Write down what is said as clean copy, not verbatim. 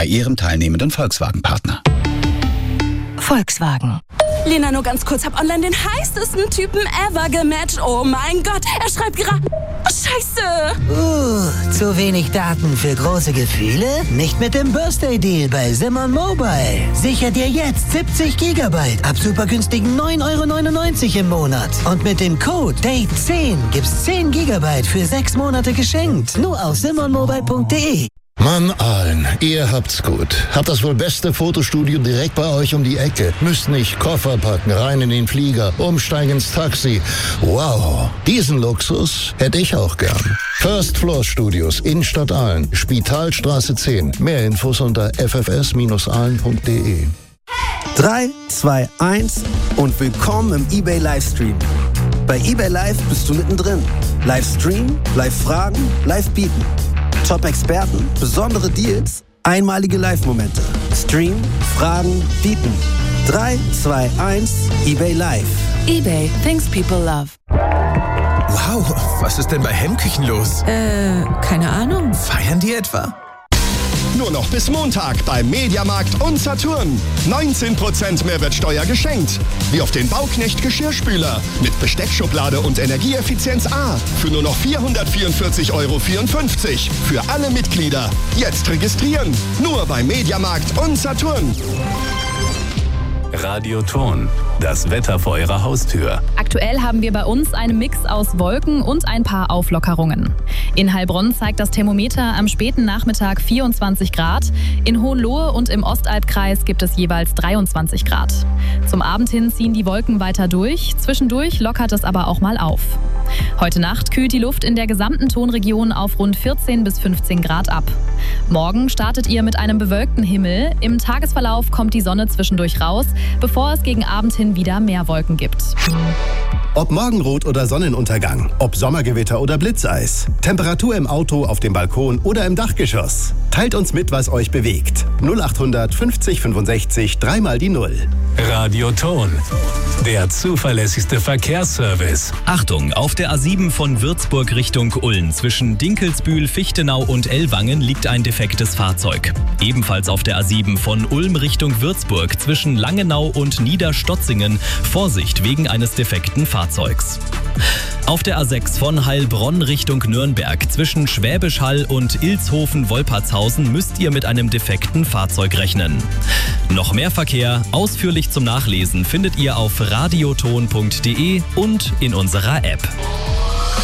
bei Ihrem teilnehmenden Volkswagen-Partner. Volkswagen. Lena, nur ganz kurz, hab online den heißesten Typen ever gematcht. Oh mein Gott, er schreibt gerade... Oh, Scheiße! Zu wenig Daten für große Gefühle? Nicht mit dem Birthday-Deal bei Simon Mobile. Sicher dir jetzt 70 GB ab super günstigen 9,99 € im Monat. Und mit dem Code DATE10 gibt's 10 GB für 6 Monate geschenkt. Nur auf simonmobile.de. Mann, Aalen, ihr habt's gut. Habt das wohl beste Fotostudio direkt bei euch um die Ecke. Müsst nicht Koffer packen, rein in den Flieger, umsteigen ins Taxi. Wow, diesen Luxus hätte ich auch gern. First Floor Studios, Innenstadt Aalen, Spitalstraße 10. Mehr Infos unter ffs-aalen.de. 3, 2, 1 und willkommen im eBay Livestream. Bei eBay Live bist du mittendrin. Livestream, Live-Fragen, Live-Bieten. Top-Experten, besondere Deals, einmalige Live-Momente. Stream, Fragen, bieten. 3, 2, 1, eBay Live. eBay, things people love. Wow, was ist denn bei Hemmküchen los? Keine Ahnung. Feiern die etwa? Nur noch bis Montag beim Mediamarkt und Saturn. 19% Mehrwertsteuer geschenkt. Wie auf den Bauknecht Geschirrspüler mit Besteckschublade und Energieeffizienz A. Für nur noch 444,54 € für alle Mitglieder. Jetzt registrieren. Nur beim Mediamarkt und Saturn. Radioton, das Wetter vor Ihrer Haustür. Aktuell haben wir bei uns einen Mix aus Wolken und ein paar Auflockerungen. In Heilbronn zeigt das Thermometer am späten Nachmittag 24 Grad. In Hohenlohe und im Ostalbkreis gibt es jeweils 23 Grad. Zum Abend hin ziehen die Wolken weiter durch. Zwischendurch lockert es aber auch mal auf. Heute Nacht kühlt die Luft in der gesamten Tonregion auf rund 14 bis 15 Grad ab. Morgen startet ihr mit einem bewölkten Himmel. Im Tagesverlauf kommt die Sonne zwischendurch raus, bevor es gegen Abend hin wieder mehr Wolken gibt. Ob Morgenrot oder Sonnenuntergang, ob Sommergewitter oder Blitzeis, Temperatur im Auto, auf dem Balkon oder im Dachgeschoss. Teilt uns mit, was euch bewegt. 0800 50 65 3 mal die 0. Radioton, der zuverlässigste Verkehrsservice. Achtung, auf der A7 von Würzburg Richtung Ulm zwischen Dinkelsbühl, Fichtenau und Ellwangen liegt ein defektes Fahrzeug. Ebenfalls auf der A7 von Ulm Richtung Würzburg zwischen Langenau und Niederstotzingen Vorsicht wegen eines defekten Fahrzeugs. Auf der A6 von Heilbronn Richtung Nürnberg zwischen Schwäbisch Hall und Ilshofen-Wolpertshausen müsst ihr mit einem defekten Fahrzeug rechnen. Noch mehr Verkehr, ausführlich zum Nachlesen, findet ihr auf radioton.de und in unserer App.